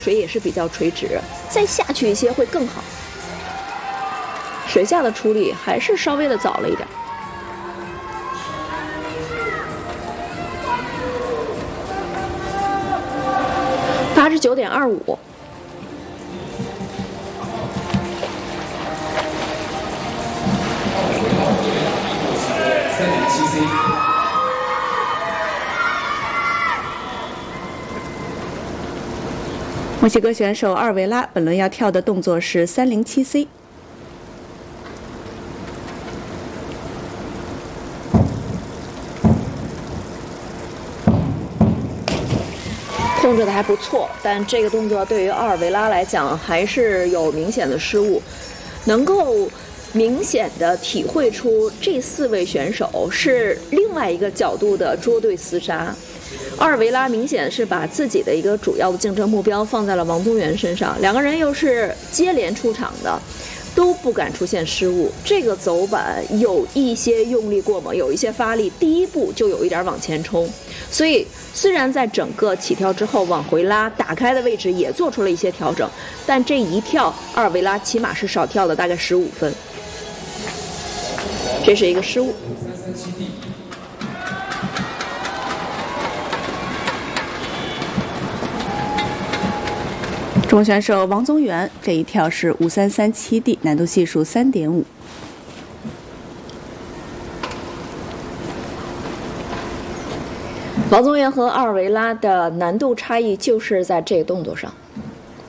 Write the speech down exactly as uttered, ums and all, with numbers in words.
水也是比较垂直，再下去一些会更好。水下的处理还是稍微的早了一点。八十九点二五。 三点七 C。 墨西哥选手阿尔维拉本轮要跳的动作是三零七 C。 控制的还不错，但这个动作对于奥尔维拉来讲还是有明显的失误，能够。 明显的体会出这四位选手是另外一个角度的捉对厮杀。奥尔维拉明显是把自己的一个主要的竞争目标放在了王宗源身上，两个人又是接连出场的，都不敢出现失误。这个走板有一些用力过猛，有一些发力，第一步就有一点往前冲。所以虽然在整个起跳之后往回拉，打开的位置也做出了一些调整，但这一跳奥尔维拉起码是少跳了大概十五分。 这是一个失误。 中国选手王宗源这一跳是五三三七 D， 难度系数三点五。 王宗源和阿尔维拉的难度差异就是在这个动作上。